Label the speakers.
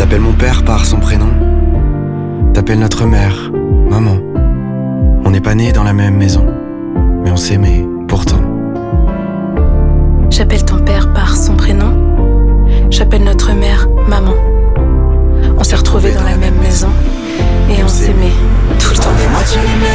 Speaker 1: T'appelles mon père par son prénom. T'appelles notre mère, maman. On n'est pas nés dans la même maison, mais on s'aimait pourtant.
Speaker 2: J'appelle ton père par son prénom. J'appelle notre